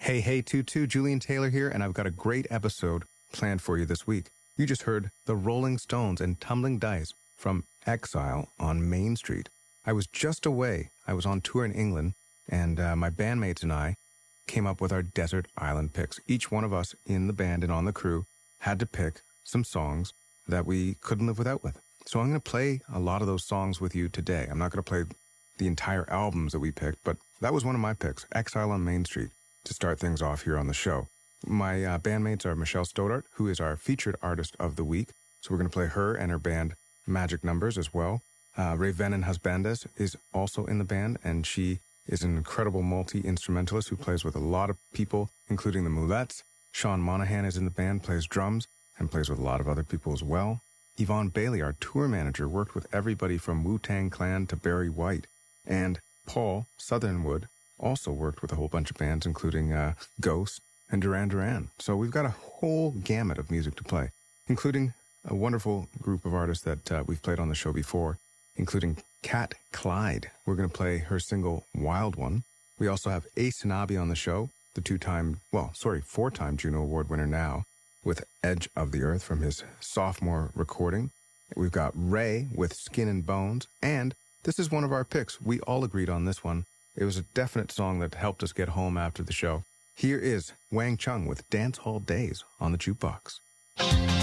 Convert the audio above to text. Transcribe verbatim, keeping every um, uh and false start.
Hey, hey, Tutu, Julian Taylor here, and I've got a great episode planned for you this week. You just heard the Rolling Stones and Tumbling Dice from Exile on Main Street. I was just away. I was on tour in England, and uh, my bandmates and I came up with our desert island picks. Each one of us in the band and on the crew had to pick some songs that we couldn't live without with. So I'm going to play a lot of those songs with you today. I'm not going to play the entire albums that we picked, but that was one of my picks, Exile on Main Street, to start things off here on the show. My uh, bandmates are Michelle Stoddart, who is our featured artist of the week. So we're going to play her and her band Magic Numbers as well. Uh, Ray Venon Husbandes is also in the band, and she is an incredible multi-instrumentalist who plays with a lot of people, including the Moulettes. Sean Monahan is in the band, plays drums, and plays with a lot of other people as well. Yvonne Bailey, our tour manager, worked with everybody from Wu-Tang Clan to Barry White. And Paul Southernwood also worked with a whole bunch of bands, including uh, Ghost and Duran Duran. So we've got a whole gamut of music to play, including a wonderful group of artists that uh, we've played on the show before, including Kat Clyde. We're going to play her single, Wild One. We also have Ace Sanabi on the show, the two-time, well, sorry, four-time Juno Award winner now, with Edge of the Earth from his sophomore recording. We've got Ray with Skin and Bones, and this is one of our picks. We all agreed on this one. It was a definite song that helped us get home after the show. Here is Wang Chung with Dance Hall Days on the Jukebox.